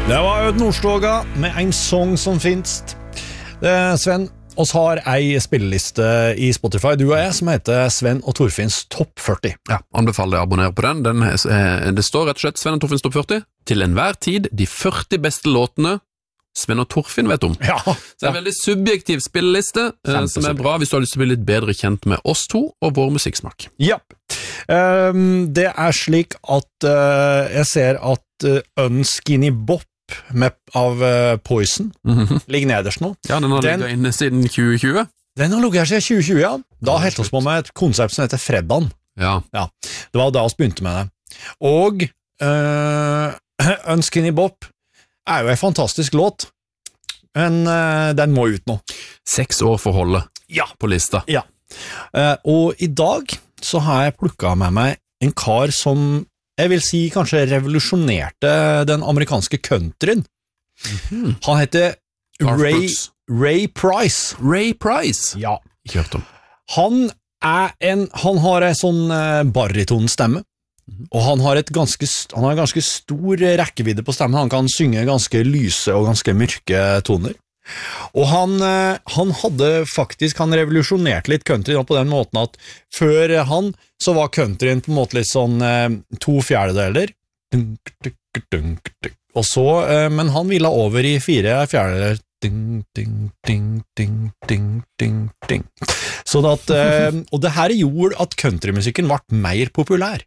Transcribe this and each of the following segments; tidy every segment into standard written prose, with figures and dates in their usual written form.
Det var Aud Nordstoga med en sång som finst. Sven, oss har ei spilleliste i Spotify, du og jeg, som heter Sven og Torfinns Topp 40. Ja, anbefaler deg å abonnere på den. Det står rett og slett Sven og Torfinns Topp 40. Til enhver tid, de 40 beste låtene Sven og Torfinn vet om. Ja. Så det en veldig subjektiv spilleliste, som bra hvis du har lyst til å bli litt bedre kjent med oss to og vår musikksmak. Ja. Det slik at jeg ser at Unskinny Bop av Poison ligger nederst nå. Ja, den har ligget inne siden 2020. Den har ligget her siden 2020, ja. Da helt oss på med et konsept som heter Freddan. Ja. Det var da vi begynte med det. Og Unskinny Bop jo en fantastisk låt, men den må ut nå. 6 år for holdet på lista. Ja. Og i dag så har jeg plukket med meg en kar som jeg vil si kanskje revolusjonerte den amerikanske countryen. Han heter Ray Price. Ray Price? Ja. Ikke hørt om. Han har en sånn baritonstemme, og han har en ganske stor rekkevidde på stemmen. Han kan synge ganske lyse og ganske mørke toner. Og han revolusjonerte litt country på den måten at før han så var countryen på en måte litt sånn 2/4, og så, men han ville over i 4/4, så at, og det her gjorde at countrymusikken ble mer populær.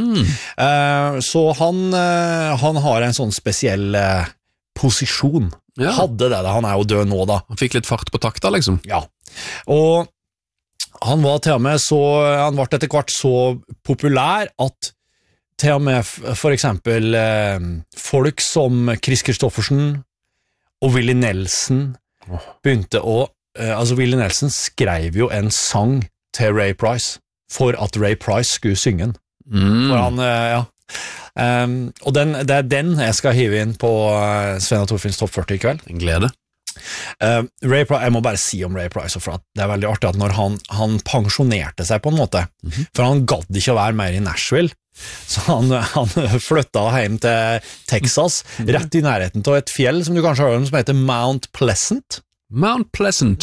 Så han har en sånn spesiell posisjon. Ja. Hadde det, han jo død nå da. Han fikk litt fart på takta, liksom. Ja, og han var til og med han ble etter hvert så populær at til og med for eksempel folk som Chris Kristoffersen og Willie Nelson begynte altså Willie Nelson skrev jo en sang til Ray Price for at Ray Price skulle synge den. For han, og det den jeg skal hive inn på Sven og Torfinns Topp 40 i kveld. En glede. Ray Price, jeg må bare si om Ray Price, for at det veldig artig at når han pensjonerte seg på en måte, for han gadd ikke å være mer i Nashville, så han flyttet hjem til Texas, rett i nærheten til et fjell som du kanskje har hørt om, som heter Mount Pleasant. Mount Pleasant.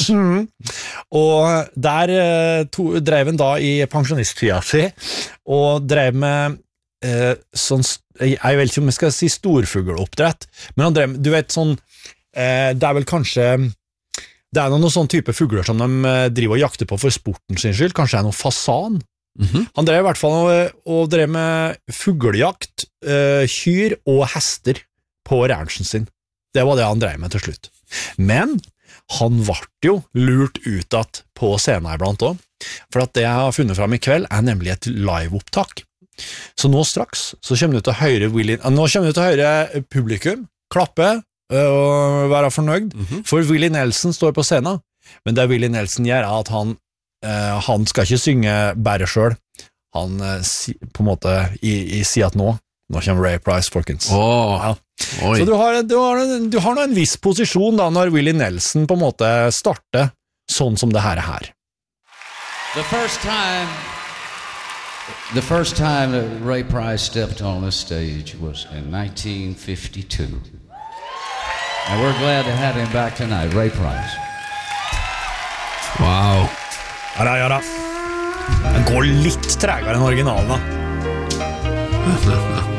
Og der drev han da i pensjonisttida si, og drev med sånn, jeg vet ikke om jeg skal si storfugleoppdrett, men han drev, du vet sånn, det vel kanskje det noen sånn type fugler som de driver og jakter på for sporten sin skyld, kanskje noen fasan. Han drev i hvert fall og drev med fuglejakt, kyr og hester på ranchen sin. Det var det han drev med til slutt. Men han ble jo lurt ut at på scenen iblant også, for at det jeg har funnet fram i kveld nemlig et liveopptak. Så nå straks så kommer du til å høre publikum klappe og være fornøyd, for Willie Nelson står på scenen, men det Willie Nelson gjør at han skal ikke synge bare selv, han på en måte sier at nå kommer Ray Price, folkens. Så du har nå en viss posisjon da når Willie Nelson på en måte starter sånn som det her. The first time that Ray Price stepped on this stage was in 1952. And we're glad to have him back tonight, Ray Price. Wow. Ja da. Den går litt tregere enn originalen da.